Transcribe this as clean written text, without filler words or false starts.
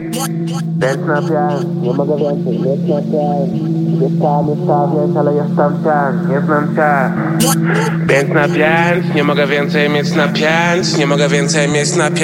Więc na pięć, nie mogę więcej, jest na pięć. Mieszka, więc, ale jestem cięć, nie znam cię. Więc na pięć, nie mogę więcej mieć na pięć. Nie mogę więcej mieć na pięć.